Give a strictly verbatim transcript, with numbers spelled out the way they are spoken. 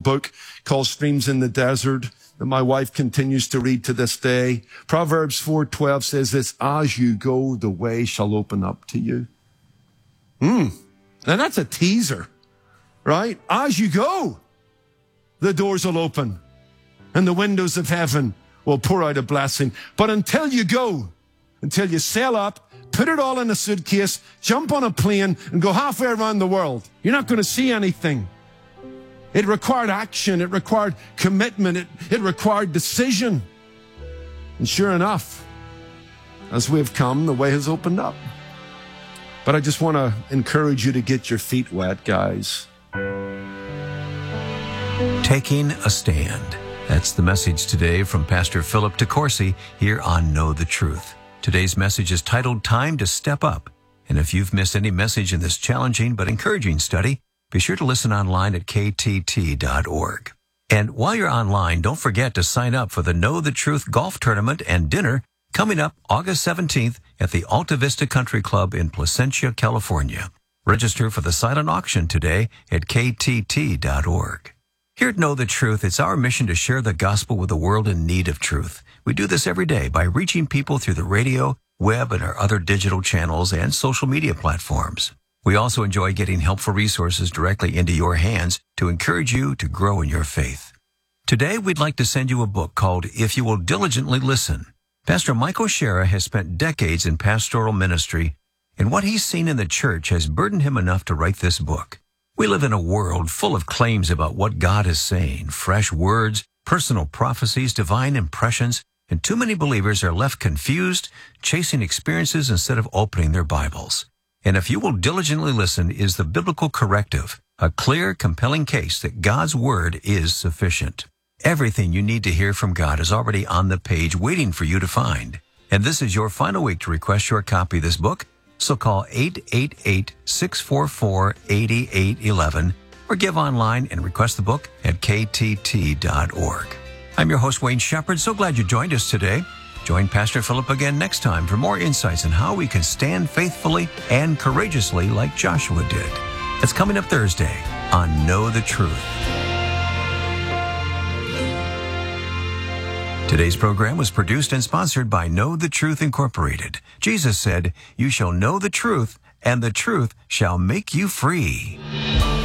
book called Streams in the Desert that my wife continues to read to this day. Proverbs four twelve says this, as you go, the way shall open up to you. Hmm. Now that's a teaser, right? As you go, the doors will open and the windows of heaven will pour out a blessing. But until you go, until you sail up, put it all in a suitcase, jump on a plane and go halfway around the world, you're not going to see anything. It required action. It required commitment. It, it required decision. And sure enough, as we've come, the way has opened up. But I just want to encourage you to get your feet wet, guys. Taking a stand. That's the message today from Pastor Philip DeCourcy here on Know the Truth. Today's message is titled Time to Step Up. And if you've missed any message in this challenging but encouraging study, be sure to listen online at K T T dot org. And while you're online, don't forget to sign up for the Know the Truth golf tournament and dinner coming up August seventeenth at the Alta Vista Country Club in Placentia, California. Register for the silent auction today at K T T dot org. Here at Know the Truth, it's our mission to share the gospel with a world in need of truth. We do this every day by reaching people through the radio, web, and our other digital channels and social media platforms. We also enjoy getting helpful resources directly into your hands to encourage you to grow in your faith. Today, we'd like to send you a book called If You Will Diligently Listen. Pastor Mike O'Shara has spent decades in pastoral ministry, and what he's seen in the church has burdened him enough to write this book. We live in a world full of claims about what God is saying, fresh words, personal prophecies, divine impressions, and too many believers are left confused, chasing experiences instead of opening their Bibles. And If You Will Diligently Listen is the biblical corrective, a clear, compelling case that God's Word is sufficient. Everything you need to hear from God is already on the page waiting for you to find. And this is your final week to request your copy of this book. So call eight eight eight, six four four, eight eight one one or give online and request the book at K T T dot org. I'm your host, Wayne Shepherd. So glad you joined us today. Join Pastor Philip again next time for more insights on how we can stand faithfully and courageously like Joshua did. It's coming up Thursday on Know the Truth. Today's program was produced and sponsored by Know the Truth Incorporated. Jesus said, "You shall know the truth, and the truth shall make you free."